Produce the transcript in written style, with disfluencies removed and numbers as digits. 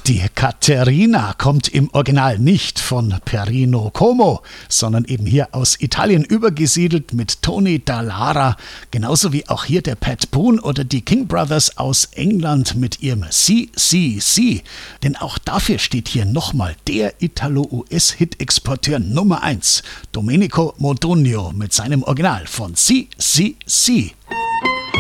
die Caterina kommt im Original nicht von Perino Como, sondern eben hier aus Italien übergesiedelt mit Tony Dallara, genauso wie auch hier der Pat Boone oder die King Brothers aus England mit ihrem CCC. Denn auch dafür steht hier nochmal der Italo-US-Hit-Exporteur Nummer 1, Domenico Modugno mit seinem Original von CCC.